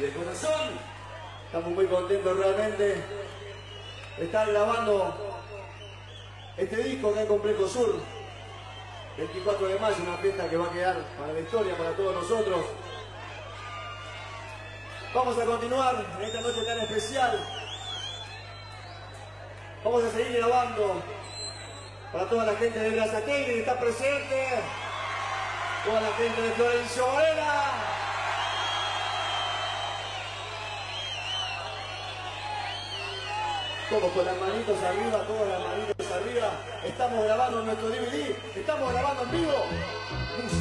de corazón. Estamos muy contentos realmente de estar grabando este disco acá en Complejo Sur. 24 de mayo, una fiesta que va a quedar para la historia, para todos nosotros. Vamos a continuar en esta noche tan especial. Vamos a seguir grabando para toda la gente de Berazategui que está presente, toda la gente de Florencio Varela. Todos con las manitos arriba, todas las manitos arriba. Estamos grabando nuestro DVD, estamos grabando en vivo.